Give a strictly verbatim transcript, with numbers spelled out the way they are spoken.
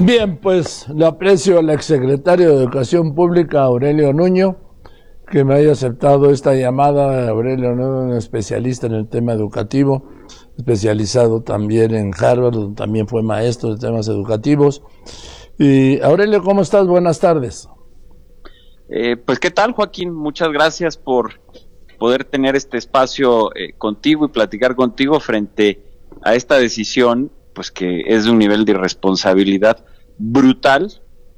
Bien, pues le aprecio al exsecretario de Educación Pública, Aurelio Nuño, que me haya aceptado esta llamada. Aurelio Nuño, un especialista en el tema educativo, especializado también en Harvard, donde también fue maestro de temas educativos. Y Aurelio, ¿cómo estás? Buenas tardes. Eh, pues, ¿qué tal, Joaquín? Muchas gracias por poder tener este espacio eh, contigo y platicar contigo frente a esta decisión, pues que es de un nivel de irresponsabilidad brutal,